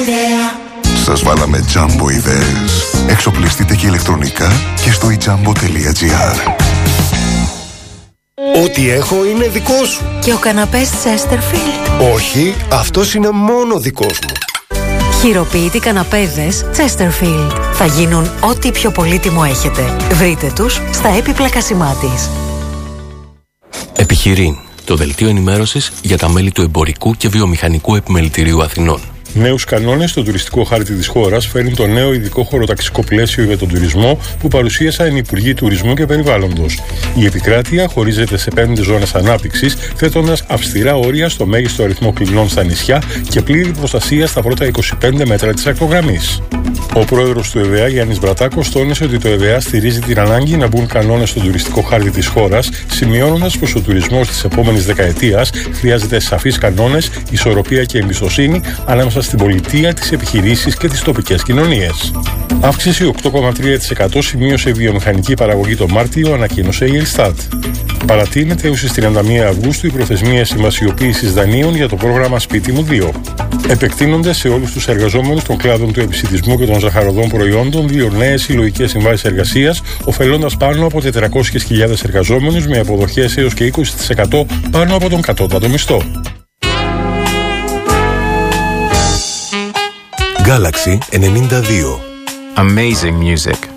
Σας βάλαμε Jumbo ιδέες. Εξοπλιστείτε και ηλεκτρονικά και στο ijumbo.gr. Ό,τι έχω είναι δικό σου. Και ο καναπές Chesterfield? Όχι, αυτός είναι μόνο δικός μου. Χειροποίητοι καναπέδες Chesterfield θα γίνουν ό,τι πιο πολύτιμο έχετε. Βρείτε τους στα έπιπλα Κασιμάτης. Επιχειρήν, το δελτίο ενημέρωσης για τα μέλη του Εμπορικού και Βιομηχανικού Επιμελητηρίου Αθηνών. Νέους κανόνες στο τουριστικό χάρτη της χώρας φέρνει το νέο ειδικό χωροταξικό πλαίσιο για τον τουρισμό που παρουσίασαν οι Υπουργοί Τουρισμού και Περιβάλλοντος. Η επικράτεια χωρίζεται σε 5 ζώνες ανάπτυξης, θέτοντας αυστηρά όρια στο μέγιστο αριθμό κλινών στα νησιά και πλήρη προστασία στα πρώτα 25 μέτρα της ακτογραμμής. Ο πρόεδρος του ΕΒΕΑ, Γιάννης Μπρατάκος, τόνισε ότι το ΕΒΕΑ στηρίζει την ανάγκη να μπουν κανόνες στον τουριστικό χάρτη της χώρας, σημειώνοντας πως ο τουρισμός της επόμενης δεκαετίας χρειάζεται σαφείς κανόνες, ισορροπία και εμπιστοσύνη ανάμεσα στην πολιτεία, τις επιχειρήσεις και τις τοπικές κοινωνίες. Αύξηση 8,3% σημείωσε η βιομηχανική παραγωγή το Μάρτιο, ανακοίνωσε η Ελστάτ. Παρατείνεται έως τις 31 Αυγούστου η προθεσμία συμβασιοποίησης δανείων για το πρόγραμμα Σπίτι μου 2. Επεκτείνονται σε όλους τους εργαζόμενους των κλάδων του επισιτισμού και των ζαχαροδών προϊόντων 2 νέες συλλογικές συμβάσεις εργασίας, ωφελώντας πάνω από 400.000 εργαζόμενους με αποδοχές έως και 20% πάνω από τον κατώτατο μισθό. Galaxy 92. Amazing music.